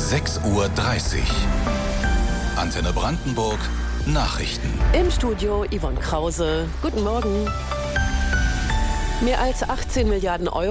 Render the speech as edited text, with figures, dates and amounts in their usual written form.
6:30 Uhr. Antenne Brandenburg Nachrichten. Im Studio Yvonne Krause. Guten Morgen. Mehr als 18 Milliarden Euro